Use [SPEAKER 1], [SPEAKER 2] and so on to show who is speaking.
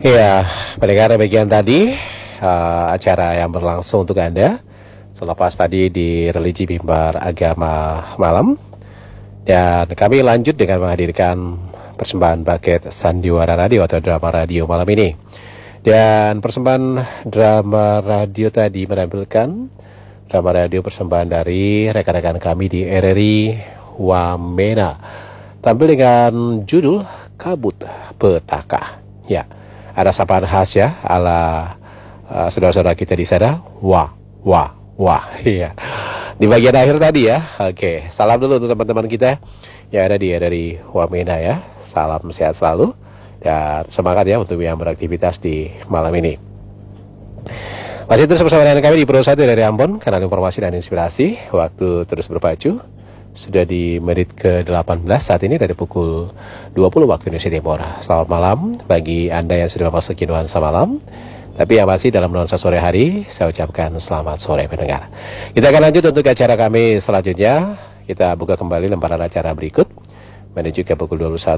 [SPEAKER 1] Ya, pendengar bagian tadi acara yang berlangsung untuk Anda selepas tadi di religi mimbar agama malam, dan kami lanjut dengan menghadirkan persembahan paket Sandiwara Radio atau drama radio malam ini. Dan persembahan drama radio tadi menampilkan drama radio persembahan dari rekan-rekan kami di RRI Wamena, tampil dengan judul Kabut Petaka. Ya, ada sapaan khas ya ala saudara-saudara kita di sana. Wah, wah, wah. Iya. Di bagian akhir tadi ya. Oke, salam dulu untuk teman-teman kita yang ada di dari Wamena ya. Salam sehat selalu dan semangat ya untuk yang beraktivitas di malam ini. Masih terus bersama dengan kami di Pro 1 dari Ambon, kanal informasi dan inspirasi. Waktu terus berpacu. Sudah di menit ke-18 saat ini dari pukul 20 waktu Indonesia Timur. Selamat malam bagi Anda yang sudah memasuki nuansa malam. Tapi yang masih dalam nuansa sore hari, saya ucapkan selamat sore pendengar. Kita akan lanjut untuk acara kami selanjutnya. Kita buka kembali lembaran acara berikut menuju ke pukul 21.